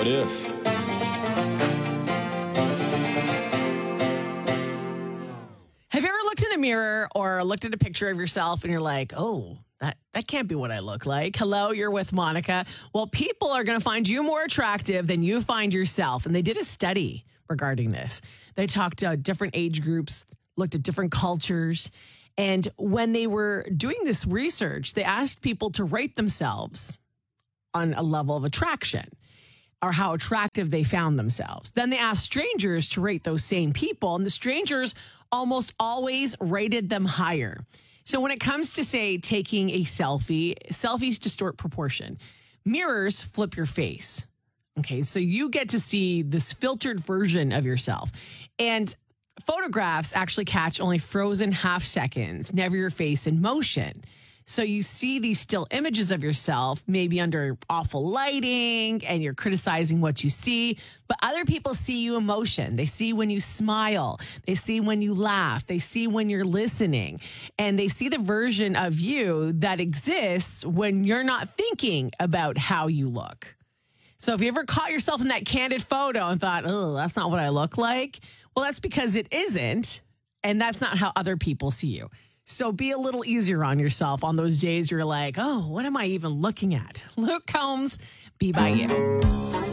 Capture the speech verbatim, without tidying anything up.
What if? Have you ever looked in the mirror or looked at a picture of yourself and you're like, oh, that, that can't be what I look like? Hello, you're with Monica. Well, people are going to find you more attractive than you find yourself. And they did a study regarding this. They talked to different age groups, looked at different cultures. And when they were doing this research, they asked people to rate themselves on a level of attraction or how attractive they found themselves. Then they asked strangers to rate those same people, and the strangers almost always rated them higher. So when it comes to, say, taking a selfie, selfies distort proportion. Mirrors flip your face. Okay, so you get to see this filtered version of yourself. And photographs actually catch only frozen half seconds, never your face in motion. So you see these still images of yourself, maybe under awful lighting, and you're criticizing what you see. But other people see you in motion. They see when you smile. They see when you laugh. They see when you're listening. And they see the version of you that exists when you're not thinking about how you look. So if you ever caught yourself in that candid photo and thought, oh, that's not what I look like, well, that's because it isn't. And that's not how other people see you. So be a little easier on yourself on those days you're like, oh, what am I even looking at? Luke Combs, Be By You.